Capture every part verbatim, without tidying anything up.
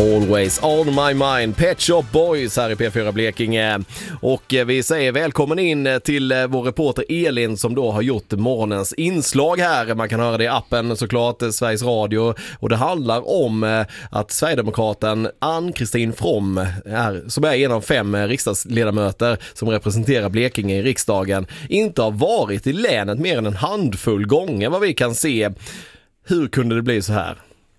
Always on my mind, Pet Shop Boys här i P fyra Blekinge. Och vi säger välkommen in till vår reporter Elin som då har gjort morgonens inslag här. Man kan höra det i appen såklart, Sveriges Radio. Och det handlar om att Sverigedemokraten Ann-Kristin From, är, som är en av fem riksdagsledamöter som representerar Blekinge i riksdagen, inte har varit i länet mer än en handfull gånger vad vi kan se. Hur kunde det bli så här?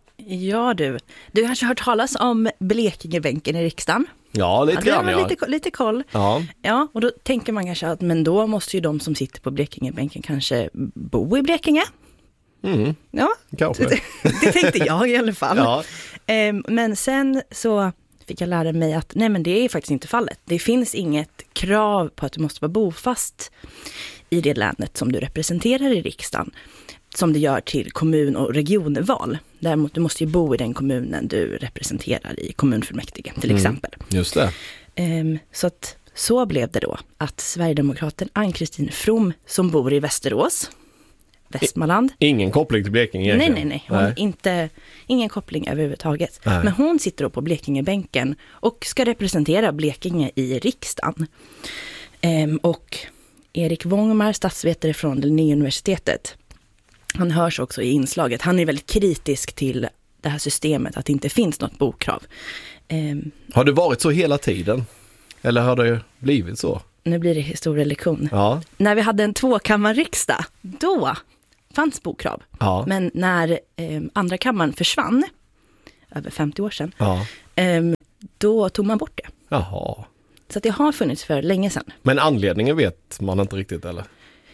Ja du, du kanske har hört talas om Blekingebänken i riksdagen? Ja, lite ja, grann. Ja. Lite, lite koll. Ja. Ja, och då tänker man kanske att men då måste ju de som sitter på Blekingebänken kanske bo i Blekinge. Mm. Ja, kanske. Det, det tänkte jag i alla fall. Ja. Um, men sen så fick jag lära mig att nej men det är faktiskt inte fallet. Det finns inget krav på att du måste vara bofast i det länet som du representerar i riksdagen, som det gör till kommun- och regionval. Däremot du måste ju bo i den kommunen du representerar i kommunfullmäktige till mm, exempel. Just det. Um, så att så blev det då att Sverigedemokraten Ann-Kristin From som bor i Västerås, Västmanland. Ingen koppling till Blekinge Nej, egentligen. nej, nej. Hon nej. Inte, ingen koppling överhuvudtaget. Nej. Men hon sitter då på Blekingebänken och ska representera Blekinge i riksdagen. Um, och Erik Wångmar, statsvetare från Linnéuniversitetet, han hörs också i inslaget. Han är väldigt kritisk till det här systemet, att det inte finns något bokrav. Um, har det varit så hela tiden? Eller har det blivit så? Nu blir det historielektion. Ja. När vi hade en tvåkammarriksdag, då fanns bokrav. Ja. Men när um, andra kammaren försvann, över femtio år sedan, Ja. um, då tog man bort det. Jaha. Så att det har funnits för länge sedan. Men anledningen vet man inte riktigt, eller?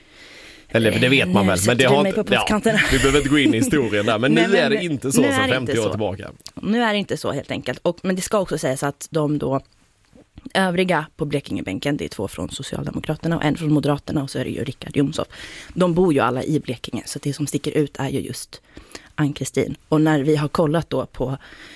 Eller det vet man Nej, väl, men det har inte, ja, vi behöver inte gå in i historien där, men Nej, nu men, är det inte så sedan femtio år så. tillbaka. Nu är det inte så helt enkelt. Och, men det ska också sägas att de då övriga på Blekingebänken, det är två från Socialdemokraterna och en från Moderaterna och så är det ju Rickard Jomshof. De bor ju alla i Blekinge, så det som sticker ut är ju just Ann-Kristin. Och när vi har kollat då på,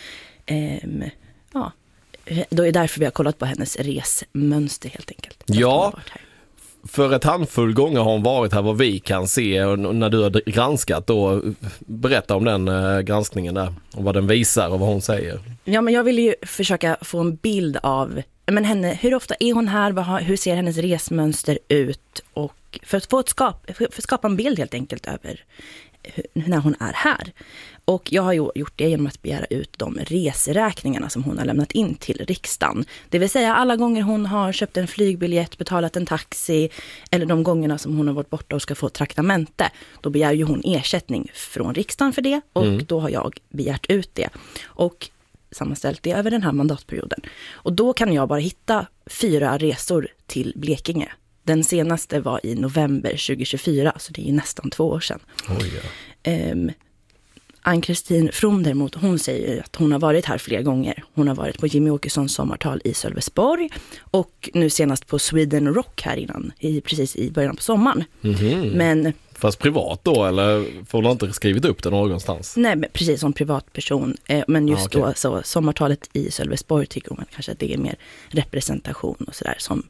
ehm, ja, då är det därför vi har kollat på hennes resmönster helt enkelt. Ja, för ett handfull gånger har hon varit här vad vi kan se, och när du har granskat då, berätta om den uh, granskningen där och vad den visar och vad hon säger. Ja, men jag vill ju försöka få en bild av men henne, hur ofta är hon här, vad, hur ser hennes resmönster ut, och för att få ett skap, för att skapa en bild helt enkelt över hur, när hon är här. Och jag har ju gjort det genom att begära ut de reseräkningarna som hon har lämnat in till riksdagen. Det vill säga alla gånger hon har köpt en flygbiljett, betalat en taxi, eller de gångerna som hon har varit borta och ska få traktamente. Då begär ju hon ersättning från riksdagen för det, och mm. då har jag begärt ut det. Och sammanställt det över den här mandatperioden. Och då kan jag bara hitta fyra resor till Blekinge. Den senaste var i november tjugohundratjugofyra, så det är nästan två år sedan. Oj, ja. Um, Ann-Kristin From däremot, hon säger att hon har varit här flera gånger. Hon har varit på Jimmy Åkessons sommartal i Sölvesborg och nu senast på Sweden Rock här innan, i, precis i början på sommaren. Mm-hmm. Men, fast privat då, eller får hon inte skrivit upp det någonstans? Nej, men precis som privatperson. Eh, men just ah, okay. då, så sommartalet i Sölvesborg tycker hon kanske att det är mer representation och sådär som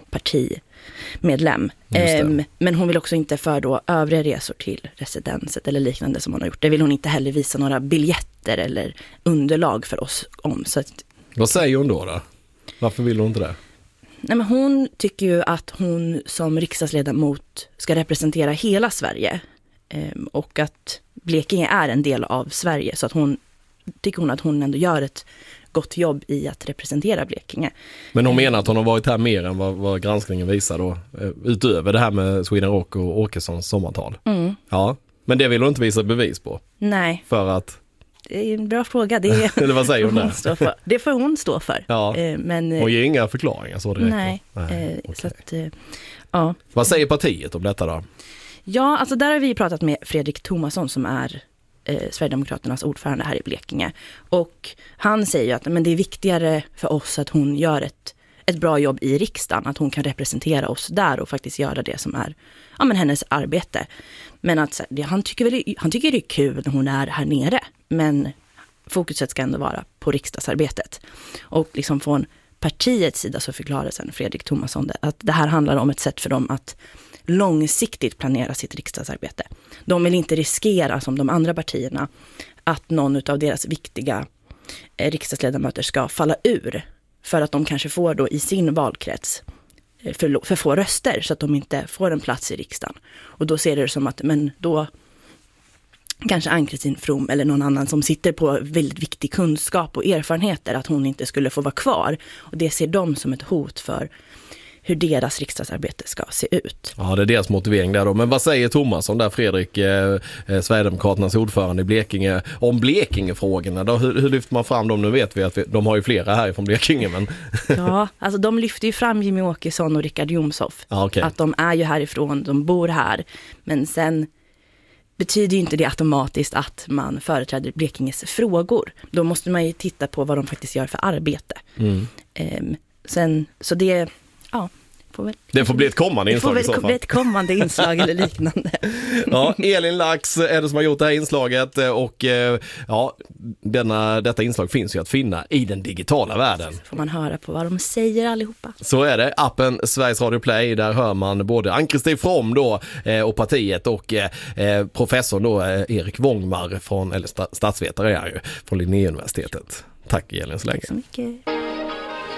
partimedlem. Eh, men hon vill också inte för då övriga resor till residenset eller liknande som hon har gjort. Det vill hon inte heller visa några biljetter eller underlag för oss om. Så att, vad säger hon då då? Varför vill hon inte det? Nej, men hon tycker ju att hon som riksdagsledamot ska representera hela Sverige, eh, och att Blekinge är en del av Sverige, så att hon tycker hon att hon ändå gör ett gott jobb i att representera Blekinge. Men hon menar att hon har varit här mer än vad, vad granskningen visar då, utöver det här med Sweden Rock och Åkessons sommartal. Mm. Ja, men det vill hon inte visa bevis på. Nej. För att... Det är en bra fråga. Det är eller vad säger hon där? Står för. Det får hon stå för. Ja. Men, hon ger inga förklaringar så direkt. Nej. nej okay. Så att, ja. Vad säger partiet om detta då? Ja, alltså där har vi pratat med Fredrik Thomasson som är eh, Sverigedemokraternas ordförande här i Blekinge. Och han säger ju att men det är viktigare för oss att hon gör ett, ett bra jobb i riksdagen. Att hon kan representera oss där och faktiskt göra det som är ja, men hennes arbete. Men att det, han, tycker väl, han tycker det är kul när hon är här nere. Men fokuset ska ändå vara på riksdagsarbetet. Och liksom från partiets sida så förklarar sen Fredrik Thomasson det, att det här handlar om ett sätt för dem att långsiktigt planera sitt riksdagsarbete. De vill inte riskera som de andra partierna att någon av deras viktiga eh, riksdagsledamöter ska falla ur för att de kanske får då i sin valkrets eh, för, för få röster så att de inte får en plats i riksdagen. Och då ser det som att men då kanske Ann-Kristin From eller någon annan som sitter på väldigt viktig kunskap och erfarenheter att hon inte skulle få vara kvar. Och det ser de som ett hot för hur deras riksdagsarbete ska se ut. Ja, det är deras motivering där då. Men vad säger Thomas om där Fredrik, eh, Sverigedemokraternas ordförande i Blekinge, om Blekingefrågorna då? Hur, hur lyfter man fram dem? Nu vet vi att vi, de har ju flera här från Blekinge. Men... ja, alltså de lyfter ju fram Jimmy Åkesson och Richard Jomshoff. Ja, okay. Att de är ju härifrån, de bor här. Men sen betyder ju inte det automatiskt att man företräder Blekinges frågor. Då måste man ju titta på vad de faktiskt gör för arbete. Mm. Um, sen, så det, ja, får väl, det får bli ett kommande inslag. Det får väl bli ett kommande inslag eller liknande. Ja, Elin Lax är det som har gjort det här inslaget och ja, denna, detta inslag finns ju att finna i den digitala världen. Så får man höra på vad de säger allihopa. Så är det. Appen Sveriges Radio Play, där hör man både Ann-Kristin From då och partiet och professor då Erik Wångmar från, eller statsvetare är han ju, från Linnéuniversitetet. Tack Elin så länge. Tack så mycket.